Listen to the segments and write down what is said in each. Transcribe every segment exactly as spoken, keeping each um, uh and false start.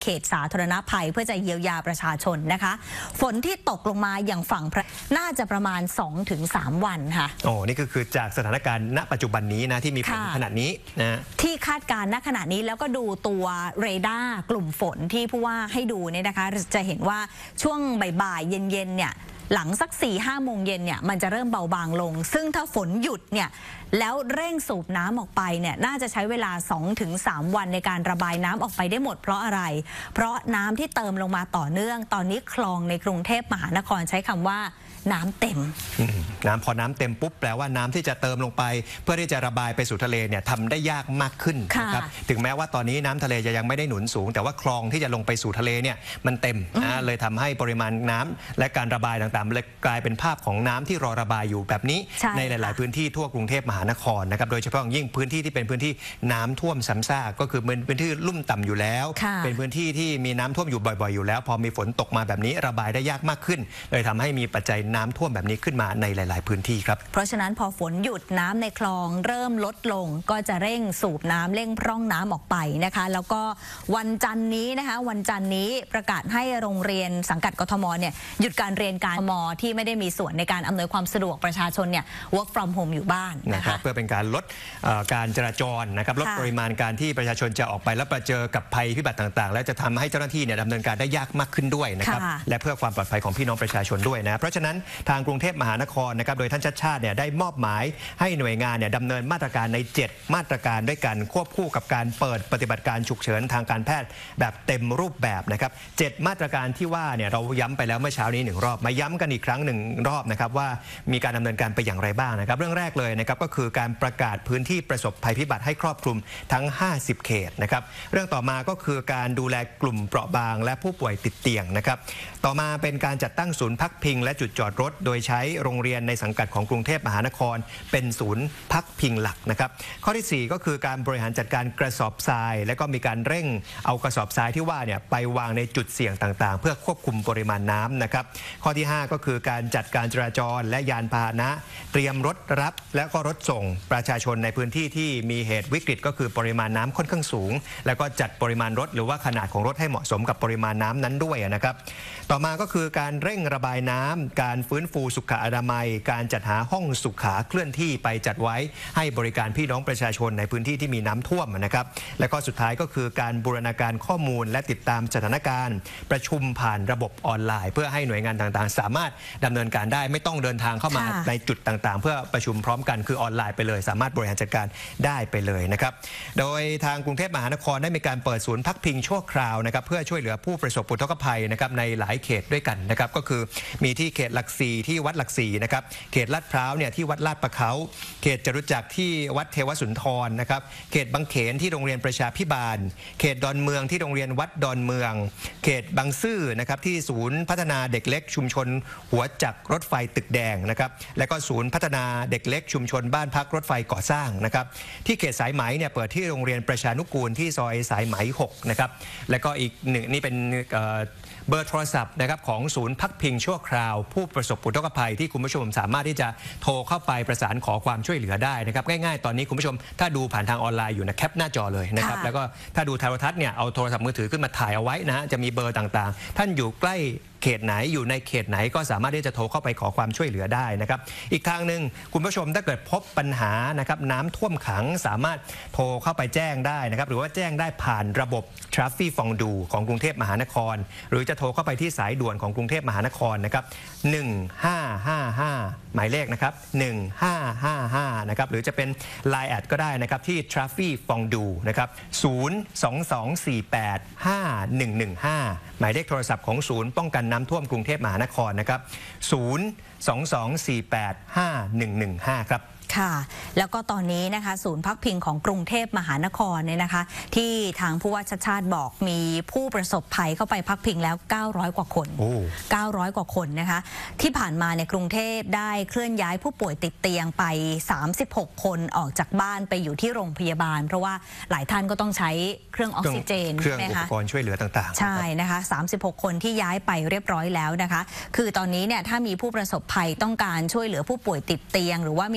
เขตสาธารณภัยเพื่อจะเยียวยาประชาชนนะคะฝนที่ตกลงมาอย่างฝั่งน่าจะประมาณ สองถึงสาม วันค่ะโอ้นี่ก็คือจากสถานการณ์ณปัจจุบันนี้นะที่มีฝนขนาดนี้นะที่คาดการณ์ณขณะนี้แล้วก็ดูตัวเรดาร์กลุ่มฝนที่ผู้ว่าให้ดูเนี่ยนะคะจะเห็นว่าช่วงบ่ายๆเย็นๆเนี่ยหลังสัก สี่ห้า โมงเย็นเนี่ยมันจะเริ่มเบาบางลงซึ่งถ้าฝนหยุดเนี่ยแล้วเร่งสูบน้ำออกไปเนี่ยน่าจะใช้เวลา สองถึงสาม วันในการระบายน้ำออกไปได้หมดเพราะอะไรเพราะน้ำที่เติมลงมาต่อเนื่องตอนนี้คลองในกรุงเทพมหานครใช้คำว่าน้ำเต็มน้ำพอน้ำเต็มปุ๊บแปลว่าน้ำที่จะเติมลงไปเพื่อที่จะระบายไปสู่ทะเลเนี่ยทำได้ยากมากขึ้นนะครับถึงแม้ว่าตอนนี้น้ำทะเลจะยังไม่ได้หนุนสูงแต่ว่าคลองที่จะลงไปสู่ทะเลเนี่ยมันเต็มนะเลยทำให้ปริมาณน้ำและการระบายต่างๆเลยกลายเป็นภาพของน้ำที่รอระบายอยู่แบบนี้ในหลายๆพื้นที่ทั่วกรุงเทพมหานครนะครับโดยเฉพาะยิ่งพื้นที่ที่เป็นพื้นที่น้ำท่วมซ้ำซากก็คือเป็นพื้นที่ลุ่มต่ำอยู่แล้วเป็นพื้นที่ที่มีน้ำท่วมอยู่บ่อยๆอยู่แล้วพอมีฝนตกมาแบบนี้ระบายได้ยากมากขึ้นเลยทำให้มีปัจจัยน้ำท่วมแบบนี้ขึ้นมาในหลายๆพื้นที่ครับเพราะฉะนั้นพอฝนหยุดน้ำในคลองเริ่มลดลงก็จะเร่งสูบน้ำเร่งพร่องน้ำออกไปนะคะแล้วก็วันจันทร์นี้นะคะวันจันทร์นี้ประกาศให้โรงเรียนสังกัดกทมเนี่ยหยุดการเรียนการมที่ไม่ได้มีส่วนในการอำนวยความสะดวกประชาชนเนี่ย work from home อยู่บ้านนะคะเพื่อเป็นการลดการจราจรนะครับลดปริมาณการที่ประชาชนจะออกไปแล้วประเจอกับภัยพิบัติต่างๆและจะทำให้เจ้าหน้าที่เนี่ยดำเนินการได้ยากมากขึ้นด้วยนะครับและเพื่อความปลอดภัยของพี่น้องประชาชนด้วยนะเพราะฉะนั้นทางกรุงเทพมหานครนะครับโดยท่านชัชชาติเนี่ยได้มอบหมายให้หน่วยงานเนี่ยดำเนินมาตรการในเจ็ดมาตรการด้วยกันควบคู่กับการเปิดปฏิบัติการฉุกเฉินทางการแพทย์แบบเต็มรูปแบบนะครับเจ็ดมาตรการที่ว่าเนี่ยเราย้ำไปแล้วเมื่อเช้านี้หนึ่งรอบมาย้ำกันอีกครั้งหนึ่งรอบนะครับว่ามีการดำเนินการไปอย่างไรบ้างนะครับเรื่องแรกเลยนะครับก็คือการประกาศพื้นที่ประสบภัยพิบัติให้ครอบคลุมทั้งห้าสิบเขตนะครับเรื่องต่อมาก็คือการดูแลกลุ่มเปราะบางและผู้ป่วยติดเตียงนะครับต่อมาเป็นการจัดตั้งศูนย์พักพิงและจุดจอดรถโดยใช้โรงเรียนในสังกัดของกรุงเทพมหานครเป็นศูนย์พักพิงหลักนะครับข้อที่สี่ก็คือการบริหารจัดการกระสอบทรายและก็มีการเร่งเอากระสอบทรายที่ว่าเนี่ยไปวางในจุดเสี่ยงต่างๆเพื่อควบคุมปริมาณน้ำนะครับข้อที่ห้าก็คือการจัดการจราจรและยานพาหนะเตรียมรถรับและก็รถส่งประชาชนในพื้นที่ที่มีเหตุวิกฤตก็คือปริมาณน้ำค่อนข้างสูงแล้วก็จัดปริมาณรถหรือว่าขนาดของรถให้เหมาะสมกับปริมาณน้ำนั้นด้วยนะครับต่อมาก็คือการเร่งระบายน้ำการฟื้นฟูสุขอนามัยการจัดหาห้องสุขาเคลื่อนที่ไปจัดไว้ให้บริการพี่น้องประชาชนในพื้นที่ที่มีน้ำท่วมนะครับและก็สุดท้ายก็คือการบูรณาการข้อมูลและติดตามสถานการณ์ประชุมผ่านระบบออนไลน์เพื่อให้หน่วยงานต่างๆสามารถดำเนินการได้ไม่ต้องเดินทางเข้ามาในจุดต่างๆเพื่อประชุมพร้อมกันคือออนไลน์ไปเลยสามารถบริหารจัดการได้ไปเลยนะครับโดยทางกรุงเทพมหานครได้มีการเปิดศูนย์พักพิงชั่วคราวนะครับเพื่อช่วยเหลือผู้ประสบอุทกภัยนะครับในหลายเขตด้วยกันนะครับก็คือมีที่เขตหลักสี่ที่วัดหลักสี่นะครับเขตลาดพร้าวเนี่ยที่วัดลาดประเขาเขตจตุจักรที่วัดเทวสุนทรนะครับเขตบางเขนที่โรงเรียนประชาพิบาลเขตดอนเมืองที่โรงเรียนวัดดอนเมืองเขตบางซื่อนะครับที่ศูนย์พัฒนาเด็กเล็กชุมชนหัวจักรรถไฟตึกแดงนะครับและก็ศูนย์พัฒนาเด็กเล็กชุมชนบ้านพักรถไฟก่อสร้างนะครับที่เขตสายไหมเนี่ยเปิดที่โรงเรียนประชานุกูลที่ซอยสายไหมหกนะครับและก็อีกหนึ่งนี่เป็นเบอร์โทรศัพท์นะครับของศูนย์พักพิงชั่วคราวผู้ประสบอุทกภัยที่คุณผู้ชมสามารถที่จะโทรเข้าไปประสานขอความช่วยเหลือได้นะครับง่ายๆตอนนี้คุณผู้ชมถ้าดูผ่านทางออนไลน์อยู่นะแคปหน้าจอเลยนะครับแล้วก็ถ้าดูโทรทัศน์เนี่ยเอาโทรศัพท์มือถือขึ้นมาถ่ายเอาไว้นะฮะจะมีเบอร์ต่างๆท่านอยู่ใกล้เขตไหนอยู่ในเขตไหนก็สามารถที่จะโทรเข้าไปขอความช่วยเหลือได้นะครับอีกทางหนึ่งคุณผู้ชมถ้าเกิดพบปัญหานะครับน้ำท่วมขังสามารถโทรเข้าไปแจ้งได้นะครับหรือว่าแจ้งได้ผ่านระบบ Traffic Fondue ของกรุงเทพมหานครหรือจะโทรเข้าไปที่สายด่วนของกรุงเทพมหานครนะครับหนึ่งห้าห้าห้าหมายเลขนะครับหนึ่งห้าห้าห้านะครับหรือจะเป็น ไลน์ แอดก็ได้นะครับที่ Traffic Fondue นะครับศูนย์ สอง สอง สี่ แปด ห้า หนึ่ง หนึ่ง ห้าหมายเลขโทรศัพท์ของศูนย์ป้องกันน้ำท่วมกรุงเทพมหานครนะครับศูนย์ สอง สอง สี่ แปด ห้า หนึ่ง หนึ่ง ห้าครับค่ะแล้วก็ตอนนี้นะคะศูนย์พักพิงของกรุงเทพมหานครเนี่ยนะคะที่ทางผู้ว่าชัชชาติบอกมีผู้ประสบภัยเข้าไปพักพิงแล้วเก้าร้อยกว่าคนเก้าร้อยกว่าคนนะคะที่ผ่านมาในกรุงเทพได้เคลื่อนย้ายผู้ป่วยติดเตียงไปสามสิบหกคนออกจากบ้านไปอยู่ที่โรงพยาบาลเพราะว่าหลายท่านก็ต้องใช้เครื่องออกซิเจนเครื่องอุปกรณ์ช่วยเหลือต่างๆใช่นะคะสามสิบหกคนที่ย้ายไปเรียบร้อยแล้วนะคะคือตอนนี้เนี่ยถ้ามีผู้ประสบภัยต้องการช่วยเหลือผู้ป่วยติดเตียงหรือว่ามีเหตุฉุกเฉิน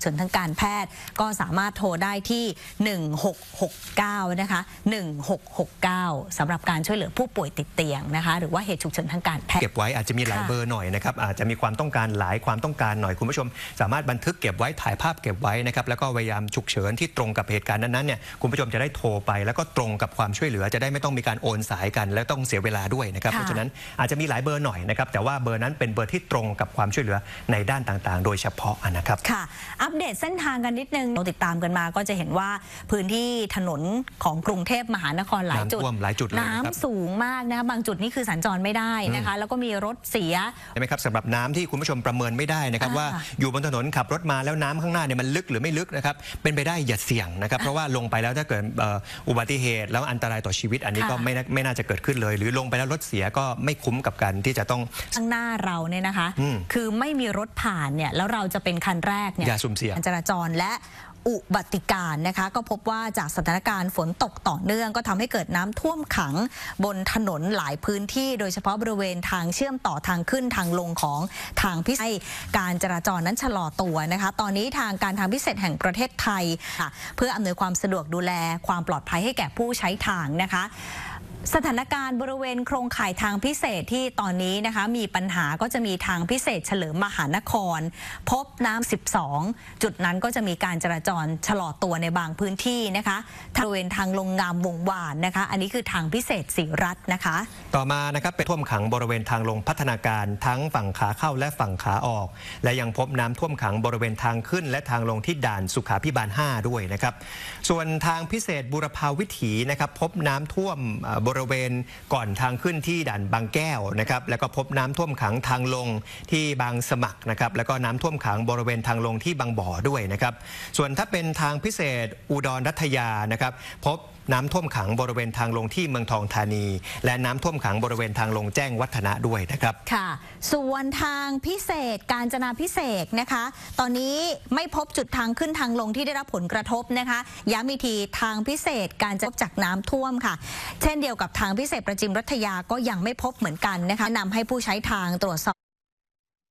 ฉินทางการแพทย์ก็สามารถโทรได้ที่หนึ่งหกหกเก้านะคะหนึ่งหกหกเก้าสำหรับการช่วยเหลือผู้ป่วยติดเตียงนะคะหรือว่าเหตุฉุกเฉินทางการแพทย์เก็บไว้อาจจะมีหลายเบอร์หน่อยนะครับอาจจะมีความต้องการหลายความต้องการหน่อยคุณผู้ชมสามารถบันทึกเก็บไว้ถ่ายภาพเก็บไว้นะครับแล้วก็พยายามฉุกเฉินที่ตรงกับเหตุการณ์นั้นๆเนี่ยคุณผู้ชมจะได้โทรไปแล้วก็ตรงกับความช่วยเหลือจะได้ไม่ต้องมีการโอนสายกันและต้องเสียเวลาด้วยนะครับเพราะฉะนั้นอาจจะมีหลายเบอร์หน่อยนะครับแต่ว่าเบอร์นั้นเป็นเบอร์ที่ตรงกับความช่วยเหลือในด้านต่างๆโดยเฉพาะนะครับค่ะอัปเดตเส้นทางกันนิดนึงเราติดตามกันมาก็จะเห็นว่าพื้นที่ถนนของกรุงเทพมหานครหลายจุดน้ำท่วมหลายจุดเลยน้ำสูงมากนะบางจุดนี่คือสัญจรไม่ได้นะคะแล้วก็มีรถเสียใช่ไหมครับสำหรับน้ำที่คุณผู้ชมประเมินไม่ได้นะครับว่าอยู่บนถนนขับรถมาแล้วน้ำข้างหน้าเนี่ยมันลึกหรือไม่ลึกนะครับเป็นไปได้อย่าเสี่ยงนะครับเพราะว่าลงไปแล้วถ้าเกิดอุบัติเหตุแล้วอันตรายต่อชีวิตอันนี้ก็ไม่ไม่น่าจะเกิดขึ้นเลยหรือลงไปแล้วรถเสียก็ไม่คุ้มกับการที่จะต้องข้างหน้าเราเนี่ยนะคะคือไม่มีรถผ่านเนี่ยแล้วเราจะเป็นคันแรกเนี่ยอย่าสุ่มเสี่ยงการจราจรและอุบัติการนะคะก็พบว่าจากสถานการณ์ฝนตกต่อเนื่องก็ทำให้เกิดน้ำท่วมขังบนถนนหลายพื้นที่โดยเฉพาะบริเวณทางเชื่อมต่อทางขึ้นทางลงของทางพิเศษการจราจรนั้นชะลอตัวนะคะตอนนี้ทางการทางพิเศษแห่งประเทศไทยค่ะเพื่ออำนวยความสะดวกดูแลความปลอดภัยให้แก่ผู้ใช้ทางนะคะสถานการณ์บริเวณโครงข่ายทางพิเศษที่ตอนนี้นะคะมีปัญหาก็จะมีทางพิเศษเฉลิมมหานครพบน้ำสิบสองจุดนั้นก็จะมีการจราจรชะลอตัวในบางพื้นที่นะคะบริเวณทางลงงามวงวานนะคะอันนี้คือทางพิเศษศรีรัตน์นะคะต่อมานะครับเป็นท่วมขังบริเวณทางลงพัฒนาการทั้งฝั่งขาเข้าและฝั่งขาออกและยังพบน้ำท่วมขังบริเวณทางขึ้นและทางลงที่ด่านสุขาภิบาลห้าด้วยนะครับส่วนทางพิเศษบูรพาวิถีนะครับพบน้ำท่วมบริเวณก่อนทางขึ้นที่ด่านบางแก้วนะครับแล้วก็พบน้ำท่วมขังทางลงที่บางสมัครนะครับแล้วก็น้ำท่วมขังบริเวณทางลงที่บางบ่อด้วยนะครับส่วนถ้าเป็นทางพิเศษอุดรรัตยานะครับพบน้ำท่วมขังบริเวณทางลงที่เมืองทองธานีและน้ำท่วมขังบริเวณทางลงแจ้งวัฒนะด้วยนะครับค่ะส่วนทางพิเศษกาญจนาพิเศษนะคะตอนนี้ไม่พบจุดทางขึ้นทางลงที่ได้รับผลกระทบนะคะย้ำอีกทีทางพิเศษการจะพบจากน้ำท่วมค่ะเช่นเดียวกับทางพิเศษประจิมรัตยาก็ยังไม่พบเหมือนกันนะคะนำให้ผู้ใช้ทางตรวจสอบ